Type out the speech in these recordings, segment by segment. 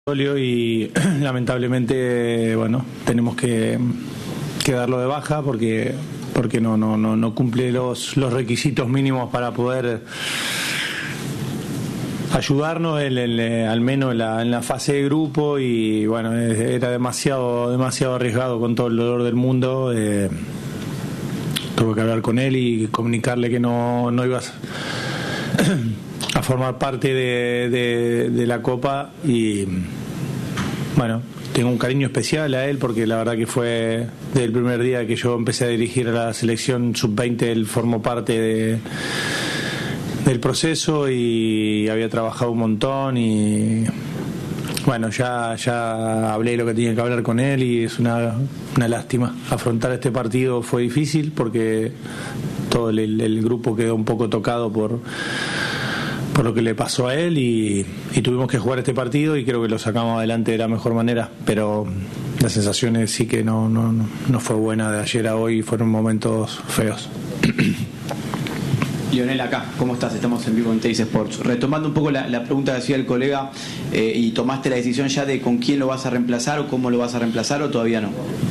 Y lamentablemente, bueno, tenemos que darlo de baja porque no cumple los requisitos mínimos para poder ayudarnos al menos en la fase de grupo. Y bueno, era demasiado arriesgado, con todo el dolor del mundo. Tuve que hablar con él y comunicarle que no ibas a formar parte de la Copa. Y bueno, tengo un cariño especial a él porque la verdad que fue desde el primer día que yo empecé a dirigir a la selección sub-20, él formó parte del proceso y había trabajado un montón. Y bueno, ya hablé lo que tenía que hablar con él y es una lástima. Afrontar este partido fue difícil porque todo el grupo quedó un poco tocado por lo que le pasó a él y tuvimos que jugar este partido y creo que lo sacamos adelante de la mejor manera, pero las sensaciones sí que no fue buena de ayer a hoy, fueron momentos feos. Lionel, acá, ¿cómo estás? Estamos en vivo en Teis Sports. Retomando un poco la pregunta que hacía el colega, ¿y tomaste la decisión ya de con quién lo vas a reemplazar o cómo lo vas a reemplazar o todavía no?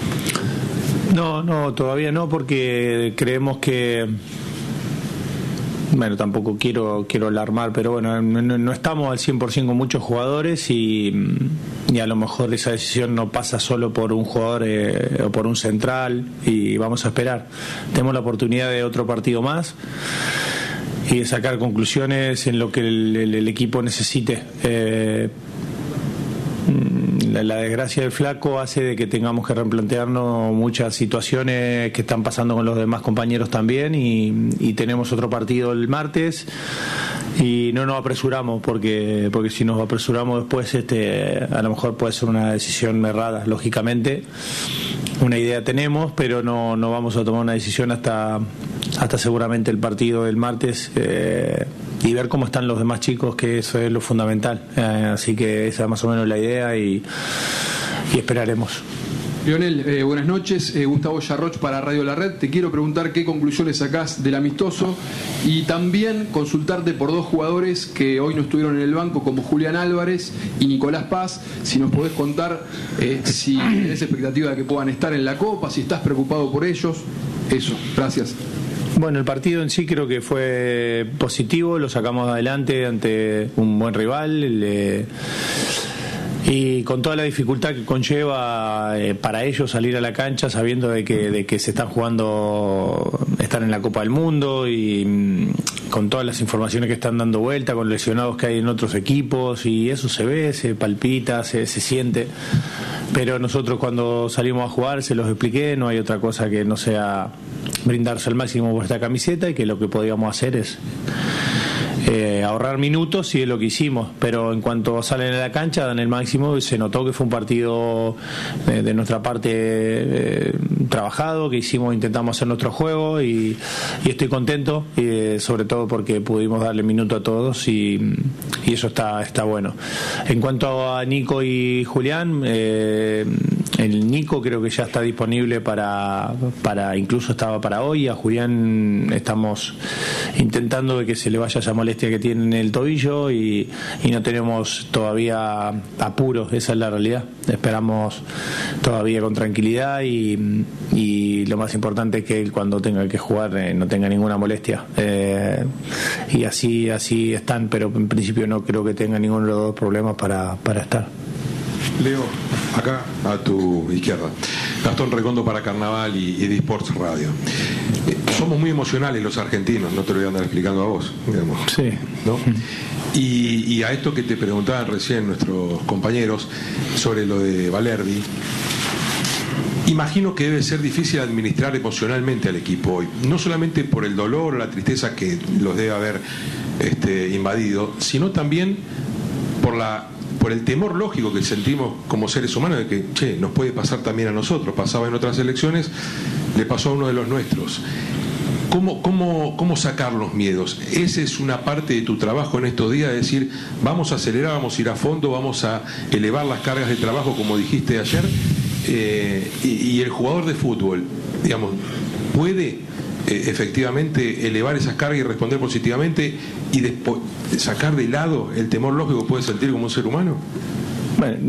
No, todavía no, porque creemos que... Bueno, tampoco quiero alarmar, pero bueno, no estamos al 100% con muchos jugadores y a lo mejor esa decisión no pasa solo por un jugador o por un central y vamos a esperar. Tenemos la oportunidad de otro partido más y de sacar conclusiones en lo que el equipo necesite. La desgracia del Flaco hace de que tengamos que replantearnos muchas situaciones que están pasando con los demás compañeros también y tenemos otro partido el martes y no nos apresuramos porque si nos apresuramos después a lo mejor puede ser una decisión errada, lógicamente. Una idea tenemos, pero no vamos a tomar una decisión hasta seguramente el partido del martes y ver cómo están los demás chicos, que eso es lo fundamental. Así que esa es más o menos la idea y esperaremos. Lionel, buenas noches. Gustavo Yarroch para Radio La Red. Te quiero preguntar qué conclusiones sacás del amistoso y también consultarte por dos jugadores que hoy no estuvieron en el banco, como Julián Álvarez y Nicolás Paz. Si nos podés contar si tenés expectativa de que puedan estar en la Copa, si estás preocupado por ellos. Eso, gracias. Bueno, el partido en sí creo que fue positivo, lo sacamos adelante ante un buen rival. Y con toda la dificultad que conlleva para ellos salir a la cancha sabiendo de que se están jugando, están en la Copa del Mundo y con todas las informaciones que están dando vuelta, con lesionados que hay en otros equipos, y eso se ve, se palpita, se siente. Pero nosotros cuando salimos a jugar, se los expliqué, no hay otra cosa que no sea brindarse al máximo por esta camiseta y que lo que podíamos hacer es ahorrar minutos, y es lo que hicimos. Pero en cuanto salen a la cancha dan el máximo y se notó que fue un partido de nuestra parte trabajado, que intentamos hacer nuestro juego y estoy contento, sobre todo porque pudimos darle minuto a todos y eso está bueno. En cuanto a Nico y Julián, el Nico creo que ya está disponible para incluso estaba para hoy. A Julián estamos intentando de que se le vaya esa molestia que tiene en el tobillo y no tenemos todavía apuros, esa es la realidad. Esperamos todavía con tranquilidad y lo más importante es que él, cuando tenga que jugar, no tenga ninguna molestia, y así están, pero en principio no creo que tenga ninguno de los dos problemas para estar. Leo, acá a tu izquierda, Gastón Recondo para Carnaval y de Sports Radio. Somos muy emocionales los argentinos, no te lo voy a andar explicando a vos, digamos. Sí. ¿No? Y a esto que te preguntaban recién nuestros compañeros sobre lo de Valerdi, imagino que debe ser difícil administrar emocionalmente al equipo hoy, no solamente por el dolor o la tristeza que los debe haber invadido, sino también por el temor lógico que sentimos como seres humanos de que, nos puede pasar también a nosotros. Pasaba en otras elecciones, le pasó a uno de los nuestros. ¿Cómo sacar los miedos? Esa es una parte de tu trabajo en estos días, de decir, vamos a acelerar, vamos a ir a fondo, vamos a elevar las cargas de trabajo, como dijiste ayer, y el jugador de fútbol, digamos, puede efectivamente elevar esas cargas y responder positivamente y después sacar de lado el temor lógico que puede sentir como un ser humano. Bueno,